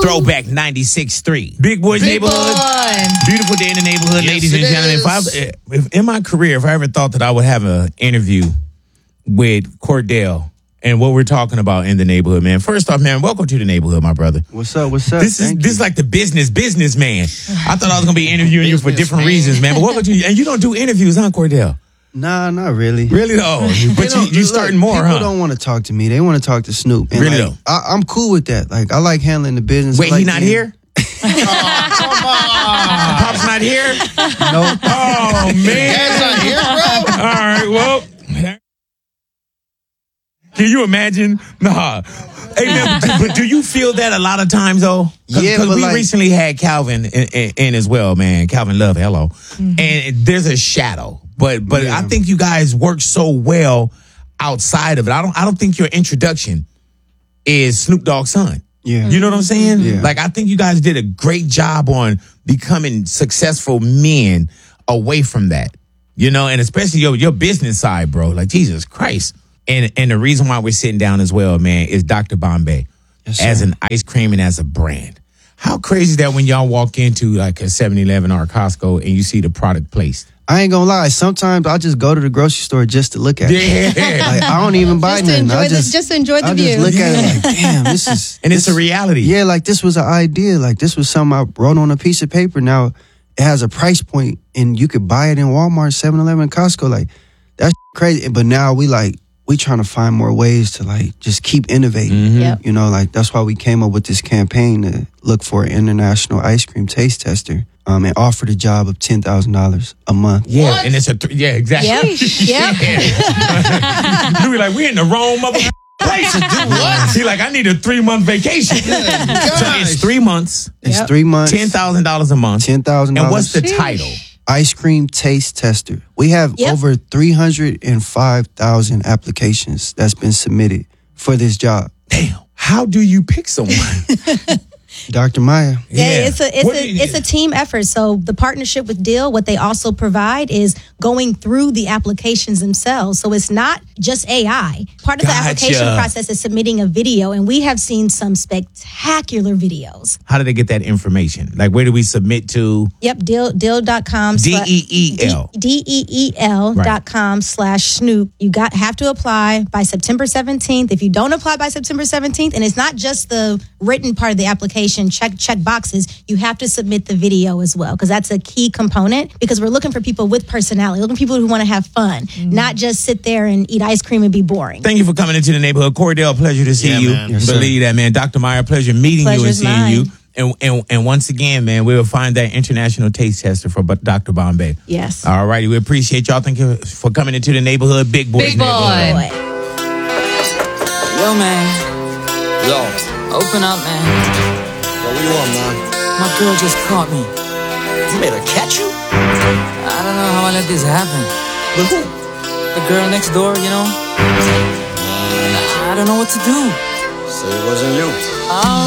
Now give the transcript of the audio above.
Throwback 96.3. Big Boy's Neighborhood. Boy. Beautiful day in the neighborhood, Yes, ladies and it gentlemen. If in my career, if I ever thought that I would have an interview with Cordell and what we're talking about in the neighborhood, man. First off, man, welcome to the neighborhood, my brother. What's up? What's up? This is like the business man. I thought I was gonna be interviewing you for different Businessman. reasons, man. But welcome to you. And you don't do interviews, huh, Cordell? Nah, not really. Really though. But you starting more, people huh? don't want to talk to me. They want to talk to Snoop. And Really like, though? I'm cool with that. Like, I like handling the business. Wait, I like he not being- here? Pop's not here? No. Oh man. Dad's not here, bro. All right, well. Can you imagine? Nah. Hey, man, but do you feel that a lot of times, though? Yeah, Because but we like- recently had Calvin in as well, man. Calvin Love, hello. And there's a shadow. But Yeah. I think you guys work so well outside of it. I don't think your introduction is Snoop Dogg's son. Yeah. You know what I'm saying? Yeah. Like, I think you guys did a great job on becoming successful men away from that. You know, and especially your business side, bro. Like, Jesus Christ. And the reason why we're sitting down as well, man, is Dr. Bombay Yes, sir. as an ice cream and as a brand. How crazy is that when y'all walk into like a 7-Eleven or a Costco and you see the product placed? I ain't gonna lie. Sometimes I just go to the grocery store just to look at it. Yeah. Like, I don't even buy Just to nothing. enjoy I the- just to enjoy the I view. just look at it like, damn, this is. And it's this- a reality. Yeah, like this was an idea. Like this was something I wrote on a piece of paper. Now it has a price point, and you could buy it in Walmart, 7-Eleven, Costco. Like that's crazy. But now we trying to find more ways to like just keep innovating. Mm-hmm. Yep. You know, like that's why we came up with this campaign to look for an international ice cream taste tester. And offered a job of $10,000 a month. Yeah, What? and it's yeah, exactly. Yep. Yep. You be like, we in the wrong mother place to do what? He like, I need a 3-month vacation. So it's 3 months, It's Yep. 3 months, $10,000 a month. $10,000. And what's the title? Ice cream taste tester. We have Yep. over 305,000 applications that's been submitted for this job. Damn. How do you pick someone? Dr. Maya. Yeah, What do you- it's a team effort. So the partnership with Deal, what they also provide is going through the applications themselves. So it's not just AI. Part of the application Gotcha. process is submitting a video, and we have seen some spectacular videos. How do they get that information? Like, where do we submit to? Yep, deal.com. DEEL. DEEL.com/Snoop. You have to apply by September 17th. If you don't apply by September 17th, and it's not just the written part of the application, check boxes, you have to submit the video as well, because that's a key component, because we're looking for people with personality, looking for people who want to have fun, not just sit there and eat ice cream and be boring. Thank you for coming into the neighborhood. Cordell, pleasure to see Yeah, you. man. Yes, sir. Believe that, man. Dr. Meyer, pleasure meeting you and Pleasure's seeing mine. you. And once again, man, we will find that international taste tester for Dr. Bombay. Yes. All righty. We appreciate y'all. Thank you for coming into the neighborhood. Big Boys Big boy. neighborhood. Boy. Yo, man, Yo, open up, man. what you want, man? My girl just caught me. You made her catch you? I don't know how I let this happen. With who? The girl next door, you know? I don't know what to do. Say it wasn't you.